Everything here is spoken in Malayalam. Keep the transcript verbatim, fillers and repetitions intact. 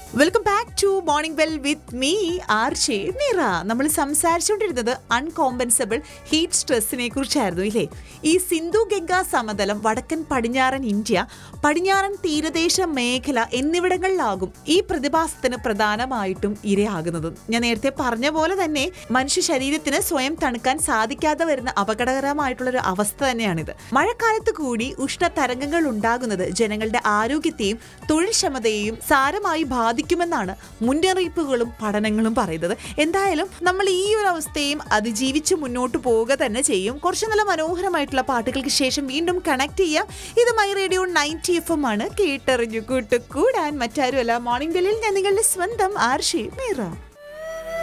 Welcome back to morning well with me ആർഷേ Meera. നമ്മൾ സംസാരിച്ചുകൊണ്ടിരുന്നത് അൺകോമ്പൻസബിൾ ഹീറ്റ് സ്ട്രെസ്സിനെ കുറിച്ചായിരുന്നു ഇല്ലേ. ഈ സിന്ധു ഗംഗാ സമതലം, വടക്കൻ പടിഞ്ഞാറൻ ഇന്ത്യ, പടിഞ്ഞാറൻ തീരദേശ മേഖല എന്നിവിടങ്ങളിലാകും ഈ പ്രതിഭാസത്തിന് പ്രധാനമായിട്ടും ഇരയാകുന്നത്. ഞാൻ നേരത്തെ പറഞ്ഞ പോലെ തന്നെ മനുഷ്യ ശരീരത്തിന് സ്വയം തണുക്കാൻ സാധിക്കാതെ വരുന്ന അപകടകരമായിട്ടുള്ളൊരു അവസ്ഥ തന്നെയാണിത്. മഴക്കാലത്ത് കൂടി ഉഷ്ണ തരംഗങ്ങൾ ഉണ്ടാകുന്നത് ജനങ്ങളുടെ ആരോഗ്യത്തെയും തൊഴിൽക്ഷമതയെയും സാരമായി ബാധിക്കുമെന്നാണ് മുന്നറിയിപ്പുകളും പഠനങ്ങളും പറയുന്നത്. എന്തായാലും നമ്മൾ ഈ ഒരു അവസ്ഥയും അതിജീവിച്ച് മുന്നോട്ട് പോവുക തന്നെ ചെയ്യും. കുറച്ച് നല്ല മനോഹരമായിട്ടുള്ള പാട്ടുകൾക്ക് ശേഷം വീണ്ടും കണക്ട് ചെയ്യാം. ഇത് my radio ninety F M ആണ്. കേട്ടറിഞ്ഞു കൂട്ട് കൂടാൻ മറ്റാരുമല്ല, മോർണിംഗ് വെല്ലിൽ ഞാൻ നിങ്ങളുടെ സ്വന്തം ആർഷി മീറ.